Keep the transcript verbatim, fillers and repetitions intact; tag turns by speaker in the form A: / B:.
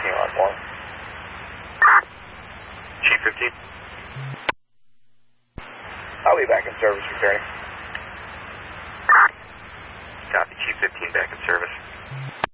A: fifteen on one.
B: Chief fifteen.
A: I'll be back in service, returning.
B: Copy, Chief fifteen back in service.